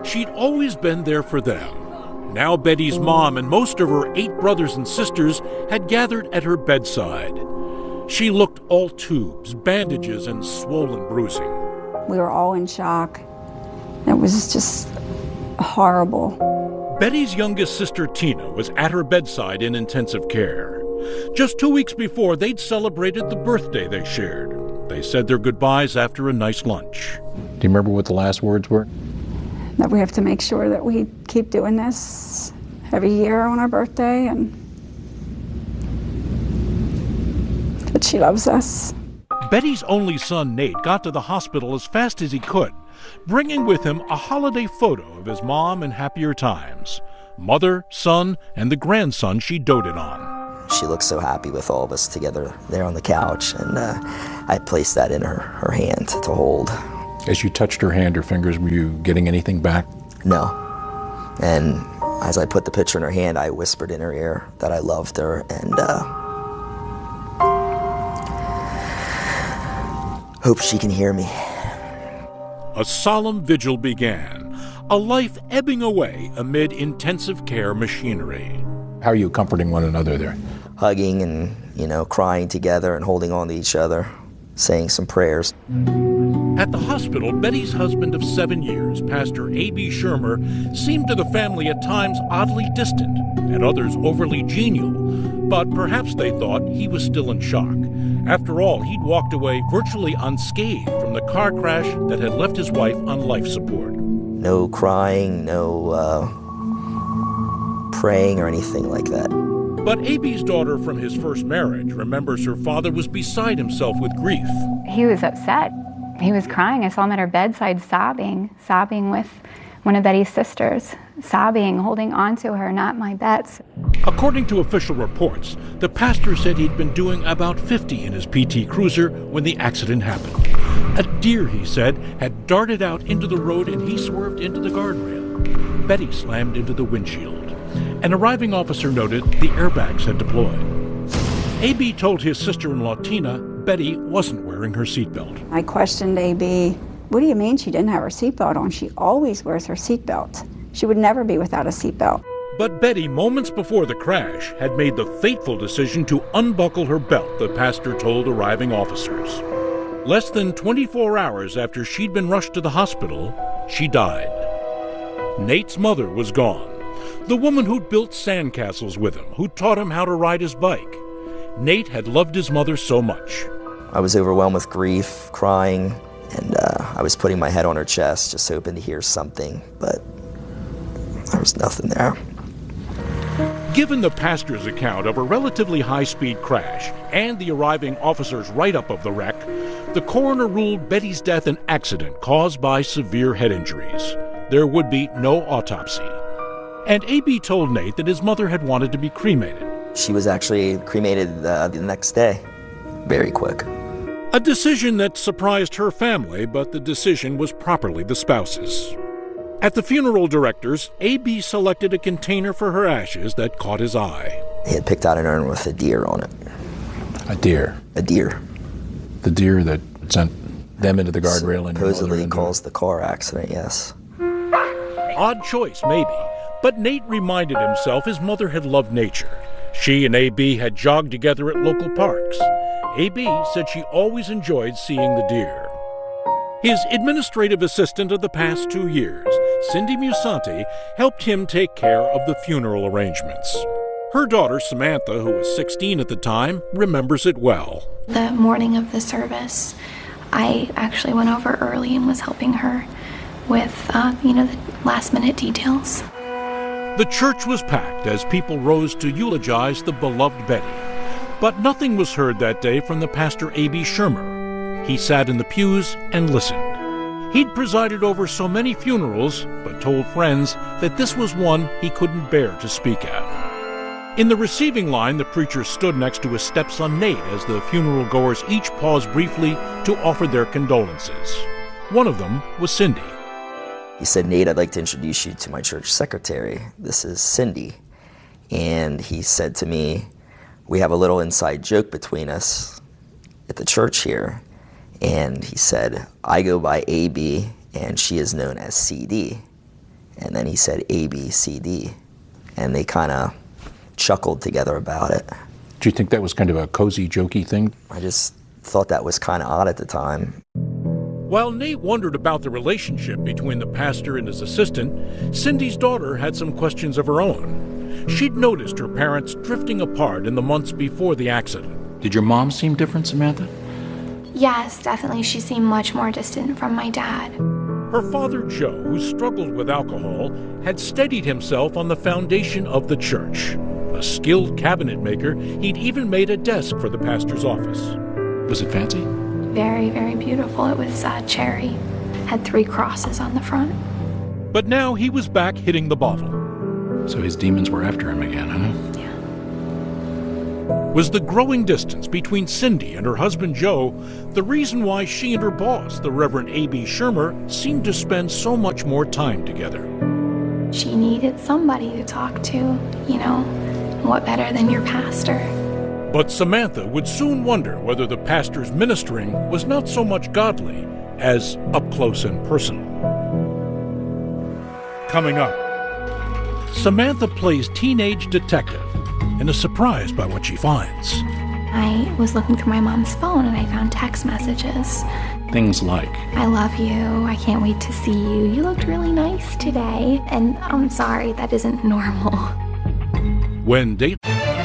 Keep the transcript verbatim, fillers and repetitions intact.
She'd always been there for them. Now Betty's mom and most of her eight brothers and sisters had gathered at her bedside. She looked all tubes, bandages, and swollen bruising. We were all in shock. It was just horrible. Betty's youngest sister, Tina, was at her bedside in intensive care. Just two weeks before, they'd celebrated the birthday they shared. They said their goodbyes after a nice lunch. Do you remember what the last words were? That we have to make sure that we keep doing this every year on our birthday, and that she loves us. Betty's only son, Nate, got to the hospital as fast as he could, bringing with him a holiday photo of his mom in happier times. Mother, son, and the grandson she doted on. She looked so happy with all of us together there on the couch, and uh, I placed that in her, her hand to hold. As you touched her hand or fingers, were you getting anything back? No. And as I put the picture in her hand, I whispered in her ear that I loved her, and uh, hope she can hear me. A solemn vigil began, a life ebbing away amid intensive care machinery. How are you comforting one another there? Hugging and, you know, crying together and holding on to each other, saying some prayers. At the hospital, Betty's husband of seven years, Pastor A B Shermer, seemed to the family at times oddly distant, at others overly genial. But perhaps they thought he was still in shock. After all, he'd walked away virtually unscathed from the car crash that had left his wife on life support. No crying, no uh, praying or anything like that. But A B's daughter from his first marriage remembers her father was beside himself with grief. He was upset. He was crying. I saw him at her bedside sobbing, sobbing with one of Betty's sisters, sobbing, holding on to her, not my bets. According to official reports, the pastor said he'd been doing about fifty in his P T Cruiser when the accident happened. A deer, he said, had darted out into the road and he swerved into the guardrail. Betty slammed into the windshield. An arriving officer noted the airbags had deployed. A B told his sister-in-law, Tina, Betty wasn't wearing her seatbelt. I questioned A B, what do you mean she didn't have her seatbelt on? She always wears her seatbelt. She would never be without a seatbelt. But Betty, moments before the crash, had made the fateful decision to unbuckle her belt, the pastor told arriving officers. Less than twenty-four hours after she'd been rushed to the hospital, she died. Nate's mother was gone. The woman who'd built sandcastles with him, who taught him how to ride his bike. Nate had loved his mother so much. I was overwhelmed with grief, crying, and uh, I was putting my head on her chest, just hoping to hear something, but there was nothing there. Given the pastor's account of a relatively high-speed crash and the arriving officer's write-up of the wreck, the coroner ruled Betty's death an accident caused by severe head injuries. There would be no autopsy. And A B told Nate that his mother had wanted to be cremated. She was actually cremated uh, the next day, very quick. A decision that surprised her family, but the decision was properly the spouse's. At the funeral directors, A B selected a container for her ashes that caught his eye. He had picked out an urn with a deer on it. A deer? A deer. The deer that sent them into the guardrail and supposedly caused the car accident, yes. Odd choice, maybe. But Nate reminded himself his mother had loved nature. She and A B had jogged together at local parks. A B said she always enjoyed seeing the deer. His administrative assistant of the past two years, Cindy Musante, helped him take care of the funeral arrangements. Her daughter, Samantha, who was sixteen at the time, remembers it well. The morning of the service, I actually went over early and was helping her with, uh, you know, the last-minute details. The church was packed as people rose to eulogize the beloved Betty. But nothing was heard that day from the pastor A B Shermer. He sat in the pews and listened. He'd presided over so many funerals, but told friends that this was one he couldn't bear to speak at. In the receiving line, the preacher stood next to his stepson Nate as the funeral goers each paused briefly to offer their condolences. One of them was Cindy. He said, Nate, I'd like to introduce you to my church secretary. This is Cindy. And he said to me, we have a little inside joke between us at the church here. And he said, I go by A B and she is known as C D. And then he said A, B, C, D. And they kind of chuckled together about it. Do you think that was kind of a cozy, jokey thing? I just thought that was kind of odd at the time. While Nate wondered about the relationship between the pastor and his assistant, Cindy's daughter had some questions of her own. She'd noticed her parents drifting apart in the months before the accident. Did your mom seem different, Samantha? Yes, definitely. She seemed much more distant from my dad. Her father, Joe, who struggled with alcohol, had steadied himself on the foundation of the church. A skilled cabinet maker, he'd even made a desk for the pastor's office. Was it fancy? Very, very beautiful. It was uh, cherry. Had three crosses on the front. But now he was back hitting the bottle. So his demons were after him again, huh? Yeah. Was the growing distance between Cindy and her husband Joe the reason why she and her boss, the Reverend A B Schirmer, seemed to spend so much more time together? She needed somebody to talk to, you know. What better than your pastor? But Samantha would soon wonder whether the pastor's ministering was not so much godly as up close and personal. Coming up, Samantha plays teenage detective and is surprised by what she finds. I was looking through my mom's phone and I found text messages. Things like, I love you, I can't wait to see you, you looked really nice today, and I'm sorry, that isn't normal. When Date